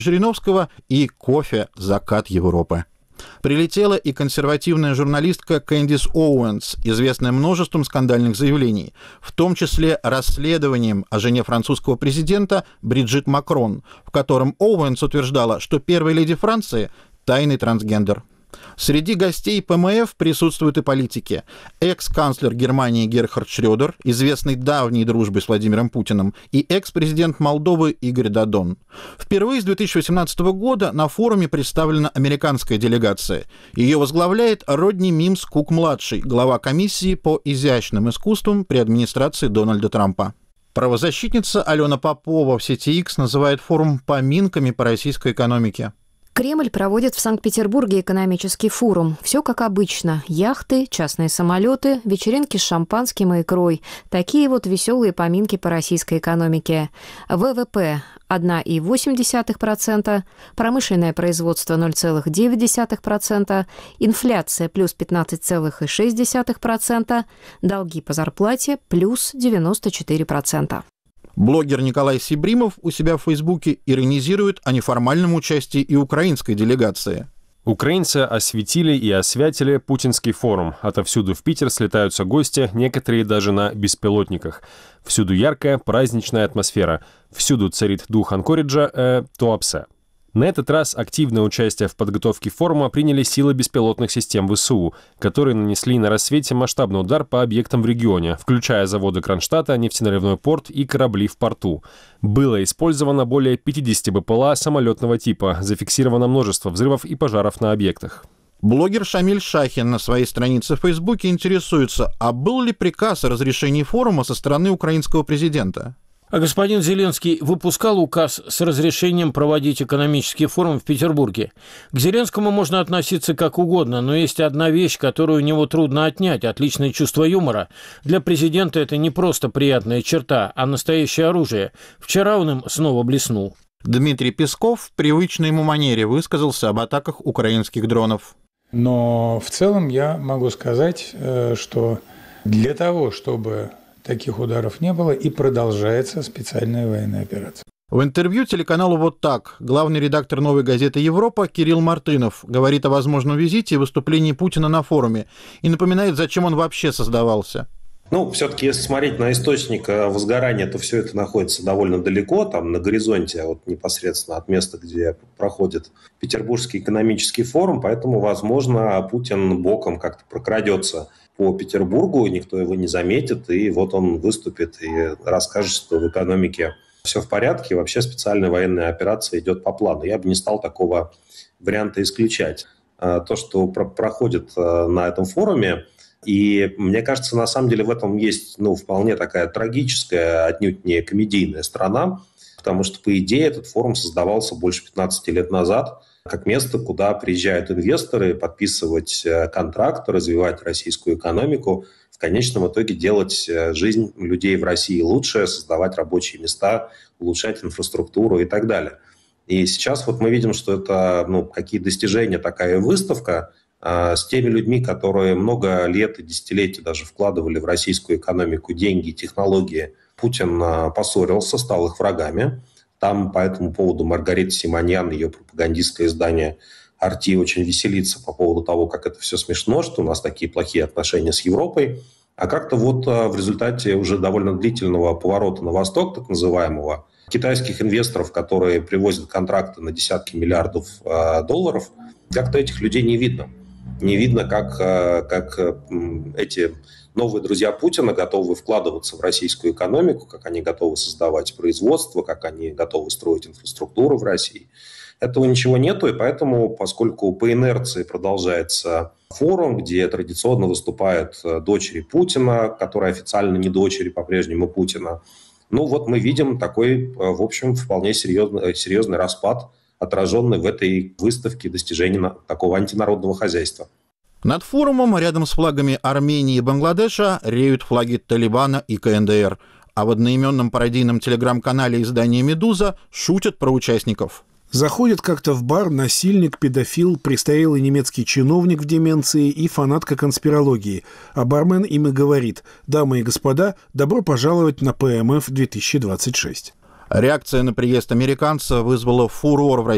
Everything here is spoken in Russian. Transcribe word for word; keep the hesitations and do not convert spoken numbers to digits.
Жириновского и кофе «Закат Европы». Прилетела и консервативная журналистка Кэндис Оуэнс, известная множеством скандальных заявлений, в том числе расследованием о жене французского президента Бриджит Макрон, в котором Оуэнс утверждала, что первая леди Франции – тайный трансгендер. Среди гостей ПМФ присутствуют и политики. Экс-канцлер Германии Герхард Шрёдер, известный давней дружбой с Владимиром Путиным, и экс-президент Молдовы Игорь Додон. Впервые с две тысячи восемнадцатого года на форуме представлена американская делегация. Ее возглавляет Родни Мимс-Кук-младший, глава комиссии по изящным искусствам при администрации Дональда Трампа. Правозащитница Алена Попова в сети X называет форум поминками по российской экономике. Кремль проводит в Санкт-Петербурге экономический форум. Все как обычно. Яхты, частные самолеты, вечеринки с шампанским и икрой. Такие вот веселые поминки по российской экономике. ВВП – одна целая восемь десятых процента, промышленное производство – ноль целых девять десятых процента, инфляция – плюс пятнадцать целых шесть десятых процента, долги по зарплате – плюс девяносто четыре процента. Блогер Николай Сибримов у себя в Фейсбуке иронизирует о неформальном участии и украинской делегации. Украинцы осветили и освятили путинский форум. Отовсюду в Питер слетаются гости, некоторые даже на беспилотниках. Всюду яркая, праздничная атмосфера. Всюду царит дух Анкориджа э, Туапсе. На этот раз активное участие в подготовке форума приняли силы беспилотных систем ВСУ, которые нанесли на рассвете масштабный удар по объектам в регионе, включая заводы Кронштадта, нефтеналивной порт и корабли в порту. Было использовано более пятьдесят БПЛА самолетного типа, зафиксировано множество взрывов и пожаров на объектах. Блогер Шамиль Шахин на своей странице в Фейсбуке интересуется, а был ли приказ о разрешении форума со стороны украинского президента? А господин Зеленский выпускал указ с разрешением проводить экономический форум в Петербурге. К Зеленскому можно относиться как угодно, но есть одна вещь, которую у него трудно отнять – отличное чувство юмора. Для президента это не просто приятная черта, а настоящее оружие. Вчера он им снова блеснул. Дмитрий Песков в привычной ему манере высказался об атаках украинских дронов. Но в целом я могу сказать, что для того, чтобы таких ударов не было, и продолжается специальная военная операция. В интервью телеканалу «Вот так» главный редактор «Новой газеты Европа» Кирилл Мартынов говорит о возможном визите и выступлении Путина на форуме и напоминает, зачем он вообще создавался. Ну, все-таки, если смотреть на источник возгорания, то все это находится довольно далеко, там на горизонте, вот непосредственно от места, где проходит Петербургский экономический форум, поэтому, возможно, Путин боком как-то прокрадется по Петербургу, никто его не заметит, и вот он выступит и расскажет, что в экономике все в порядке, и вообще специальная военная операция идет по плану. Я бы не стал такого варианта исключать. То, что проходит на этом форуме, и мне кажется, на самом деле в этом есть ну, вполне такая трагическая, отнюдь не комедийная сторона, потому что, по идее, этот форум создавался больше пятнадцати лет назад как место, куда приезжают инвесторы подписывать контракты, развивать российскую экономику, в конечном итоге делать жизнь людей в России лучше, создавать рабочие места, улучшать инфраструктуру и так далее. И сейчас вот мы видим, что это ну, какие достижения такая выставка, с теми людьми, которые много лет и десятилетий даже вкладывали в российскую экономику деньги, технологии. Путин поссорился, стал их врагами. Там по этому поводу Маргарита Симоньян, ее пропагандистское издание «Арти» очень веселится по поводу того, как это все смешно, что у нас такие плохие отношения с Европой. А как-то вот в результате уже довольно длительного поворота на восток, так называемого, китайских инвесторов, которые привозят контракты на десятки миллиардов долларов, как-то этих людей не видно. Не видно, как, как эти новые друзья Путина готовы вкладываться в российскую экономику, как они готовы создавать производство, как они готовы строить инфраструктуру в России. Этого ничего нету, и поэтому, поскольку по инерции продолжается форум, где традиционно выступают дочери Путина, которые официально не дочери по-прежнему Путина, ну вот мы видим такой, в общем, вполне серьезный, серьезный распад, отраженный в этой выставке достижений такого антинародного хозяйства. Над форумом рядом с флагами Армении и Бангладеша реют флаги Талибана и ка эн дэ эр, а в одноименном пародийном телеграм-канале издания «Медуза» шутят про участников. Заходит как-то в бар насильник, педофил, престарелый немецкий чиновник в деменции и фанатка конспирологии. А бармен им и говорит: «Дамы и господа, добро пожаловать на пэ эм эф две тысячи двадцать шесть». Реакция на приезд американца вызвала фурор в России.